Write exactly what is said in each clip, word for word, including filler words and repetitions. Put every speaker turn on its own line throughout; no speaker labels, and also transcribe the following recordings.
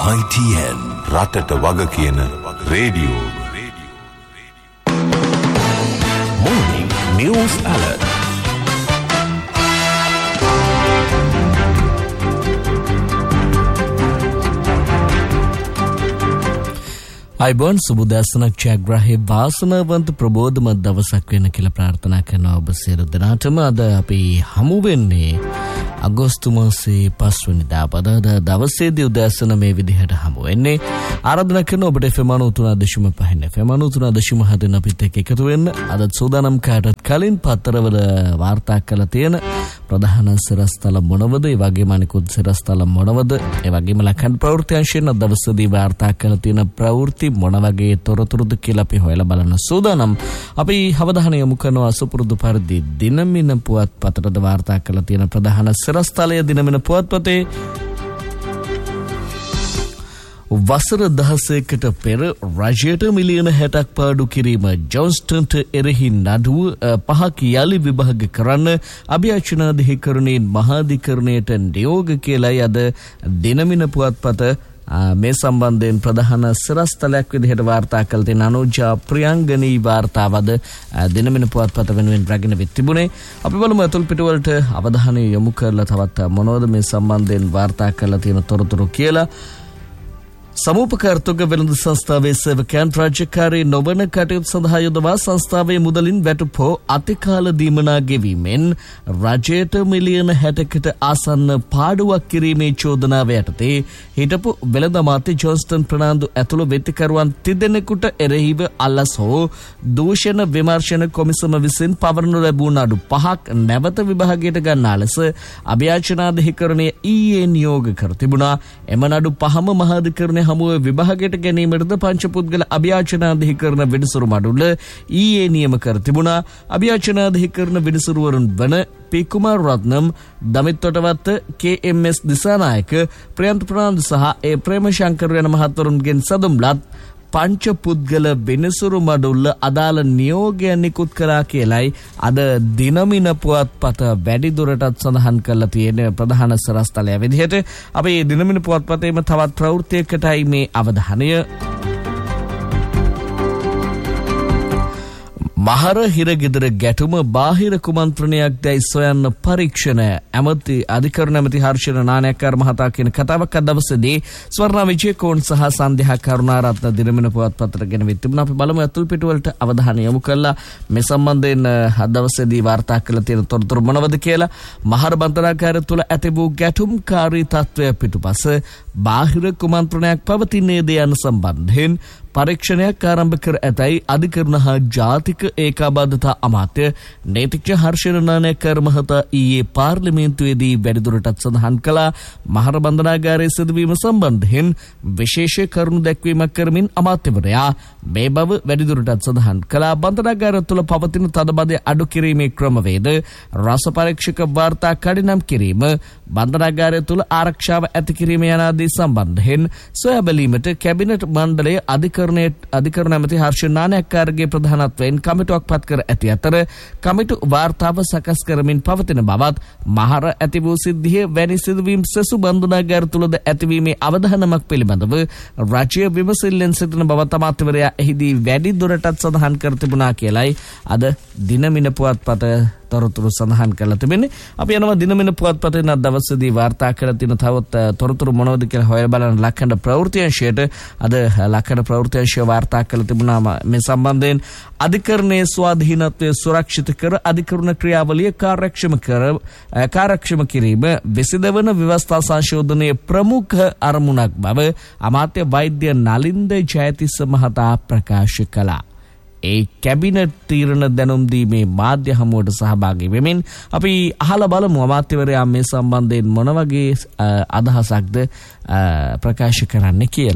I T N රටට වග කියන රේඩියෝ. Morning News Alert.
අයිබෝන් සුබදැසනක් ජයග්‍රාහී වාසනාවන්ත ප්‍රබෝධමත් දවසක් වෙන්න කියලා ප්‍රාර්ථනා කරනවා ඔබ සියලු දෙනාටම. අද අපි හමු වෙන්නේ අගෝස්තු මාසයේ පස්වෙනිදා පදවදා දවසේදී උදෑසන මේ විදිහට හමු වෙන්නේ. ආරාධනා කරන ඔබට එෆ් එම් නවය දශම පහ එෆ් එම් නවය දශම හත අපිත් එක්ක එකතු වෙන්න. අද සූදානම් කාටත් කලින් පත්තරවල වාර්තා කළ තියෙන ප්‍රධාන සිරස්තල මොනවද, ඒ වගේම අනිකුත් සිරස්තල මොනවද, ඒ වගේම ලක්ෂණ ප්‍රවෘත්ති අංශයෙන් අද දවසේදී වාර්තා කළ තියෙන ප්‍රවෘත්ති මොන වගේ තොරතුරුද කියලා අපි හොයලා බලන සූදානම්. අපි අවධානය යොමු කරනවා සුපුරුදු පරිදි දිනමින පුවත්පතට වාර්තා කළ තියෙන ප්‍රධාන සිරස්තලය දිනමින පුවත්පතේ වසර දහසකට පෙර රජයට මිලියන හැටක් පාඩු කිරීම, ජොන්ස්ටන්ට එරෙහි නඩුව පහක් යලි විභාග කරන්න අභියාචනාධිකරණයෙන් මහාධිකරණයට නියෝග කියලායි අද දිනමින පුවත්පත මේ සම්බන්ධයෙන් ප්‍රධාන සිරස්තලයක් විදිහට වාර්තා කළ තියෙන අනුජා ප්‍රියංගනී වාර්තාවද දිනමින පුවත්පත වෙනුවෙන් රැගෙන තිබුණේ. අපි බලමු අතුල් පිටුවලට අවධානය යොමු කරලා තවත් මොනවද මේ සම්බන්ධයෙන් වාර්තා කරලා තියෙන තොරතුරු කියලා. සමූපකාර්තුක වෙළඳ සංස්ථාවේ සේවකයන් රාජකාරී නොවන කටයුතු සඳහා යොදවා සංස්ථාවේ මුදලින් වැටුප් හෝ අතිකාල දීමනා ගෙවීමෙන් රජයට මිලියන හැටකට ආසන්න පාඩුවක් කිරීමේ චෝදනාව යටතේ හිටපු වෙළඳ අමාත්‍ය ජොන්ස්ටන් ප්‍රනාන්දු ඇතුළු වෙතිකරුවන් තිදෙනෙකුට එරෙහිව අල්ලස් හෝ දූෂණ විමර්ශන කොමිසම විසින් පවරනු ලැබූ නඩු පහක් නැවත විභාගයට ගන්නා ලෙස අභියාචනාධිකරණය ඊයේ නියෝග කර තිබුණා. එම නඩු පහම මහාධිකරණය හමුවේ විභාගයට ගැනීමටද පංචපුද්ගල අභියාචනාධිකරණ විනිසුරු මඩුල්ල ඊයේ නියම කර තිබුණා. අභියාචනාධිකරණ විනිසුරුවරුන් වන පී කුමාර රත්නම්, දමිත් තොටවත්ත, කේ එම් එස් දිසානායක, ප්‍රියන්ත ප්‍රනාන්දු සහ ඒ ප්‍රේමශංකර යන මහත්වරුන්ගෙන් සදුම්ලත් පංචපුද්ගල විනිසුරු මඩුල්ල අදාළ නියෝගය නිකුත් කරා කියලයි අද දිනමින පුවත්පත වැඩිදුරටත් සඳහන් කරලා තියෙන ප්‍රධාන සිරස්තලය විදිහට. අපි දිනමින පුවත්පතේම තවත් ප්‍රවෘත්තියකටයි මේ අවධානය. මහර හිරගෙදර ගැටුම බාහිර කුමන්ත්‍රණයක් දැයි සොයන්න පරීක්ෂණ. ඇමති අධිකරණ ඇමති හර්ෂණ නානයක්කාර මහතා කියන කතාවක් අද දවසේදී ස්වර්ණා විජේකෝන් සහ සන්ධ්‍යා කරුණාරත්න දිනමින පුවත්පතට ගෙනවිත් තිබුණා. අපි බලමු අතුල් පිටුවලට අවධානය යොමු කළා මේ සම්බන්ධයෙන් අද දවසේදී වාර්තා කළ තියෙන තොරතුරු මොනවද කියලා. මහර බන්ධනාගාරය තුළ ඇති වූ ගැටුම්කාරී තත්ත්වය පිටුපස බාහිර කුමන්ත්‍රණයක් පවතින්නේද යන සම්බන්ධයෙන් පරීක්ෂණයක් ආරම්භ කර ඇතැයි අධිකරණ හා ජාතික ඒකාබද්ධතා අමාත්‍ය නීතිඥ හර්ෂණ නානයක්කාර මහතා ඊයේ පාර්ලිමේන්තුවේදී වැඩිදුරටත් සඳහන් කළා. මහර බන්ධනාගාරයේ සිදුවීම සම්බන්ධයෙන් විශේෂ කරුණු දැක්වීමක් කරමින් අමාත්‍යවරයා මේ බව වැඩිදුරටත් සඳහන් කළා. බන්ධනාගාරය තුළ පවතින තදබදය අඩු කිරීමේ ක්‍රමවේද, රස පරීක්ෂක වාර්තා කඩිනම් කිරීම, බන්ධනාගාරය තුළ ආරක්ෂාව ඇති කිරීම යන ආදී සම්බන්ධයෙන් සොයා බැලීමට කැබිනට් මණ්ඩලයේ අධිකරණ අධිකරණ ඇමති හර්ෂණ නානයක්කාරගේ ප්‍රධානත්වයෙන් කමිටුවක් පත් කර ඇති අතර කමිටු වාර්තාව සකස් කරමින් පවතින බවත්, මහර ඇති වූ සිද්ධිය වැනි සිදුවීම් සෙසු බන්ධනාගාර තුළද ඇතිවීමේ අවධානමක් පිළිබඳව රජය විමසිල්ලෙන් සිටින බවත් අමාත්‍යවරයා එහිදී වැඩි දුරටත් සඳහන් කර තිබුණා කියලයි අද දිනමින පුවත්පත තොරතුරු සඳහන් කරලා තිබෙන්නේ. අපි යනවා දිනමින පුවත්පතේ අද දවසේදී වාර්තා කරලා තියෙන තවත් තොරතුරු මොනවද කියලා හොයලා බලන ලක්ෂණ ප්‍රවෘත්ති අංශයට අද ලක්ෂණ ප්‍රවෘත්ති අංශය වාර්තා කරලා තිබුණා මේ සම්බන්ධයෙන් අධිකරණයේ ස්වාධීනත්වය සුරක්ෂිත කර අධිකරණ ක්‍රියාවලිය කාර්යක්ෂම කර කාර්යක්ෂම කිරීම විසඳවන ව්‍යවස්ථා සංශෝධනයේ ප්‍රමුඛ අරමුණක් බව අමාත්‍ය වෛද්‍ය නලින්ද ජයතිස්ස මහතා ප්‍රකාශ කළා. ඒ කැබිනට් තීරණ දැනුම් දීමේ මාධ්‍ය හමුවට සහභාගී වෙමින් අපි අහලා බලමු අමාත්‍යවරයා මේ සම්බන්ධයෙන් මොන වගේ අදහසක්ද ප්‍රකාශ කරන්න කියලා.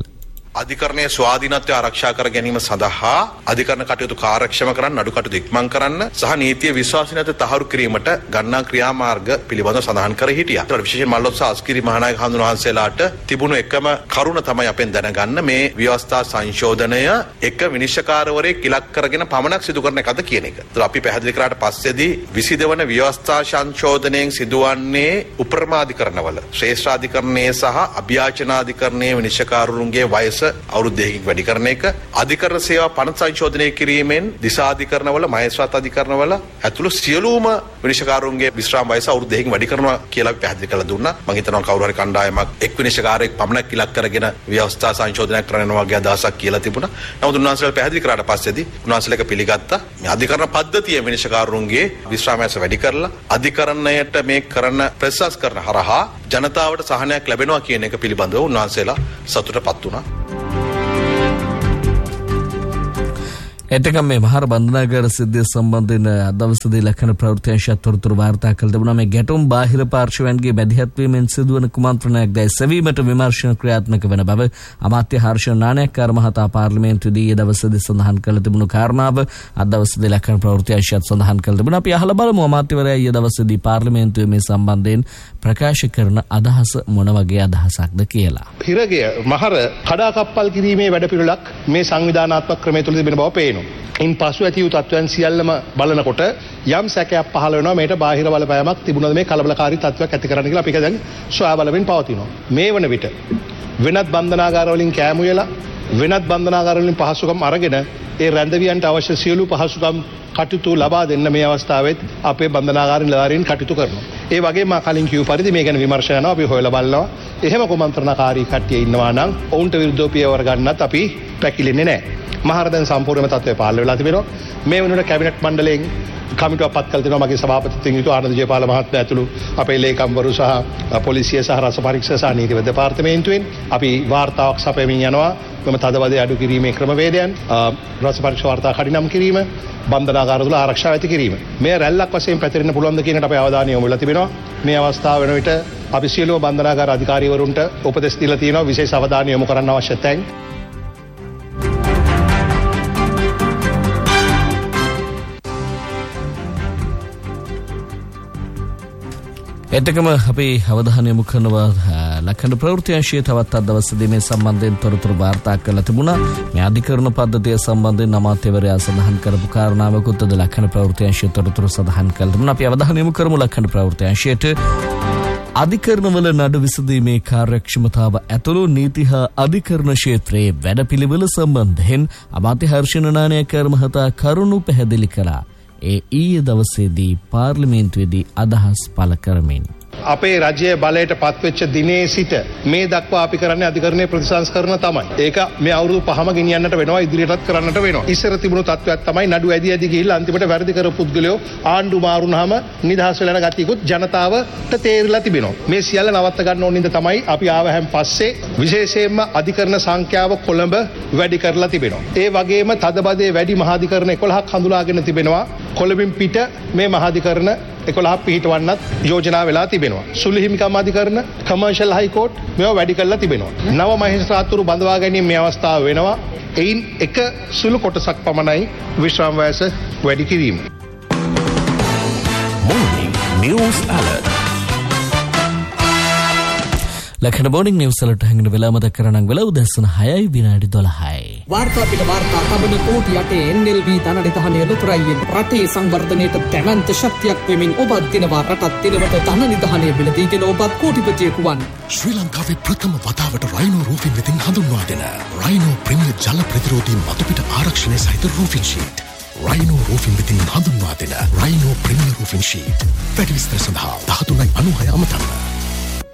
අධිකරණයේ ස්වාධීනත්වය ආරක්ෂා කර ගැනීම සඳහා අධිකරණ කටයුතු කාර්යක්ෂම කරන්න, නඩු කටයුතු ඉක්මන් කරන්න සහ නීතිය විශ්වාසනීයතාවය තහවුරු කිරීමට ගන්නා ක්‍රියාමාර්ග පිළිබඳව සඳහන් කර හිටියා. ඒතර විශේෂයෙන් මල්ලොත් අස්කිරි මහානායක හඳුන වහන්සේලාට තිබුණු එකම කරුණ තමයි අපෙන් දැනගන්න මේ ව්‍යවස්ථා සංශෝධනය එක විනිශ්චයකාරවරයෙක් ඉලක්ක කරගෙන පමණක් සිදු කරන එකද කියන එක. ඒතර අපි පැහැදිලි කරාට පස්සේදී විසි දෙවන ව්‍යවස්ථා සංශෝධනයෙන් සිදුවන්නේ උප්‍රමාධිකරණවල ශ්‍රේෂ්ඨාධිකරණයේ සහ අභියාචනාධිකරණයේ විනිශ්චයකාරුන්ගේ වයස අවුරුදු දෙකකින් වැඩි කරන එක, අධිකරණ සේවා පනත සංශෝධනය කිරීමෙන් දිසාධිකරණවල මහේස්ත්‍රාත් අධිකරණවල ඇතුළු සියලුම විනිශ්චයකාරුන්ගේ විශ්‍රාම වයස අවුරුදු දෙකකින් වැඩි කරනවා කියලා පැහැදිලි කරලා දුන්නා. මම හිතනවා කවුරු හරි කණ්ඩායමක් එක් විනිශ්චයකාරයෙක් පමණක් ඉලක්ක කරගෙන ව්‍යවස්ථා සංශෝධනයක් කරනවා වගේ අදහසක් කියලා තිබුණා. නමුත් උන්වහන්සේලා පැහැදිලි කරාට පස්සේදී උන්වහන්සේලා පිළිගත්තා මේ අධිකරණ පද්ධතිය විනිශ්චයකාරුන්ගේ විශ්‍රාම වයස වැඩි කරලා අධිකරණයට මේ කරන ප්‍රසස් කරන හරහා ජනතාවට සහනයක් ලැබෙනවා කියන එක පිළිබඳව උන්වහන්සේලා සතුටටපත් වුණා.
එතකම් මේ මහර බන්ධනාගාර සිද්ධිය සම්බන්ධයෙන් අදවසදී ලක්ෂණ ප්‍රවෘත්ති අංශය තොරතුරු වාර්තා කළ තිබුණා. මේ ගැටුම් බාහිර පාර්ශවයන්ගේ බැදිහත් වීමෙන් සිදුවන කුමන්ත්‍රණයක් දැයි සෙවීමට විමර්ශන ක්‍රියාත්මක වන බව අමාත්‍ය හර්ෂ නානායක්කාර මහතා පාර්ලිමේන්තුවේදී ඒ දවසේදී සඳහන් කළ තිබුණු කාරණාව අදවසදී ලක්ෂණ ප්‍රවෘත්ති අංශයත් සඳහන් කළ තිබුණා. අපි අහලා බලමු අමාත්‍යවරයා ඊයේ දවසේදී පාර්ලිමේන්තුවේ මේ සම්බන්ධයෙන් ප්‍රකාශ කරන අදහස මොන වගේ අදහසක්ද කියලා.
හිරගය මහර කඩාකප්පල් කිරීමේ වැඩපිළිවෙලක් මේ සංවිධානාත්මක ක්‍රමය තුළ තිබෙන බව පේනවා. ඉන් පසු ඇති වූ තත්ත්වයන් සියල්ලම බලනකොට යම් සැකයක් පහළ වෙනවා මේට බාහිර බලපෑමක් තිබුණාද මේ කලබලකාරී තත්ත්වයක් ඇති කරන්න කියලා අපි දැන් සොයා බලමින් පවතිනවා. මේ වන විට වෙනත් බන්ධනාගාර වලින් කෑමු වෙලා වෙනත් බන්ධනාගාර වලින් පහසුකම් අරගෙන ඒ රැඳවියන්ට අවශ්‍ය සියලු පහසුකම් කටයුතු ලබා දෙන්න මේ අවස්ථාවෙත් අපේ බන්ධනාගාර නිලධාරීන් කටයුතු කරනවා. ඒ වගේම මා කලින් කිව්ව පරිදි මේ ගැන විමර්ශන යනවා අපි හොයලා බලනවා. එහෙම කුමන්ත්‍රණකාරී කට්ටිය ඉන්නවා නම් ඔවුන්ට විරුද්ධව පියවර ගන්නත් අපි පැකිලෙන්නේ නැහැ. මහර දැන් සම්පූර්ණම තත්ත්වය පහළ වෙලා තිබෙනවා. මේ වෙනුවට කැබිනට් මණ්ඩලයෙන් කමිටුවක් පත් කළ තිනවා. මගේ සභාපතිත්වයෙන් යුතු ආනන්ද ජයපාල මහත්මයා ඇතුළු අපේ ලේකම්වරු සහ පොලිසිය සහ රස පරීක්ෂා සහ නීතිව දෙපාර්තමේන්තුවෙන් අපි වාර්තාවක් සපයමින් යනවා. මෙම තදබදය අඩු කිරීමේ ක්‍රමවේදයන්, රස පරීක්ෂා වාර්තා කඩිනම් කිරීම, බන්ධනාගාර තුළ ආරක්ෂාව ඇති කිරීම. මේ රැල්ලක් වශයෙන් පැතිරෙන්න පුළුවන්ද කියන එකට අපේ අවධානය යොමු වෙලා තිබෙනවා. මේ අවස්ථාව වෙන විට අපි සියලුම බන්ධනාගාර අධිකාරීවරුන්ට උපදෙස් දීලා තියෙනවා විශේෂ අවධානය යොමු කරන්න අවශ්‍ය තැන්.
එතකම අපි අවධානය යොමු කරනවා ලක්ෂණ ප්‍රවෘත්ති අංශයේ තවත් අද දවසේදී මේ සම්බන්ධයෙන් තොරතුරු වාර්තා කරලා තිබුණා. මේ අධිකරණ පද්ධතිය සම්බන්ධයෙන් අමාත්‍යවරයා සඳහන් කරපු කාරණාවකුත් අද ලක්ෂණ ප්‍රවෘත්ති අංශයේ තොරතුරු සඳහන් කරලා තිබුණා. අපි අවධානය යොමු කරමු ලක්ෂණ ප්‍රවෘත්ති අංශයට. අධිකරණවල නඩු විසඳීමේ කාර්යක්ෂමතාව ඇතුළු නීති හා අධිකරණ ක්ෂේත්‍රයේ වැඩපිළිවෙල සම්බන්ධයෙන් අමාත්‍ය හර්ෂ නානායක්කාර මහතා කරුණු පැහැදිලි කළා. ඒ ඊයේ දවසේදී පාර්ලිමේන්තුවේදී අදහස් පළ කරමින්
අපේ රජයේ බලයට පත්වෙච්ච දිනේ සිට මේ දක්වා අපි කරන්නේ අධිකරණයේ ප්‍රතිසංස්කරණ තමයි. ඒක මේ අවුරුදු පහම ගෙනියන්නට වෙනවා, ඉදිරියටත් කරන්නට වෙනවා. ඉස්සර තිබුණු තත්ත්වයක් තමයි නඩු ඇදි ඇදි ගිහිල්ලා අන්තිමට වැරදි කරපු පුද්ගලයෝ ආණ්ඩු මාරුනහම නිදහස් වෙලා යන ගතියකුත් ජනතාවට තේරිලා තිබෙනවා. මේ සියල්ල නවත්ත ගන්න ඕනින්ද තමයි අපි ආවහන් පස්සේ විශේෂයෙන්ම අධිකරණ සංඛ්‍යාව කොළඹ වැඩි කරලා තිබෙනවා. ඒ වගේම තදබදේ වැඩි මහාධිකරණ එකොළහක් හඳුනාගෙන තිබෙනවා. කොළඹින් පිට මේ මහාධිකරණ එකොළහක් පිහිටවන්නත් යෝජනා වෙලා තිබෙනවා. සුළු හිමිකම් අධිකරණ, කමර්ෂල් හයි කෝට් මේවා වැඩි කරලා තිබෙනවා. නව මහේස්ත්‍රාත්වරු බඳවා ගැනීම මේ අවස්ථාව වෙනවා. එයින් එක සුළු කොටසක් පමණයි විශ්‍රාම වයස වැඩි කිරීම.
Morning News Alert.
ලක්ෂණ බෝනිං නිවුස් වලට හැංගෙන වෙලා මතක් කරනම් වෙලා උදැසන හයයි විනාඩි දොළහයි.
වාර්තා පිට වාර්තා තබන කෝටි අටේ එන් එල් වී ධනනිධානය ලොතරයියෙන් රටේ සංවර්ධනයට දැවැන්ත ශක්තියක් වෙමින් ඔබත් දිනවා රටත් දිනවට ධනනිධානය මිලදීගෙන ඔබත් කෝටිපතියෙකු වන්.
ශ්‍රී ලංකාවේ ප්‍රථම වතාවට රයිනෝ රූෆින් වෙතින් හඳුන්වා දෙන රයිනෝ ප්‍රීමියර් ජල ප්‍රතිරෝධී මතුපිට ආරක්ෂණය සහිත රූෆින් ෂීට්. රයිනෝ රූෆින් වෙතින් හඳුන්වා දෙන රයිනෝ ප්‍රීමියර් රූෆින් ෂීට්. වැඩි විස්තර සඳහා දහතුනයි අනූහය අමතන්න.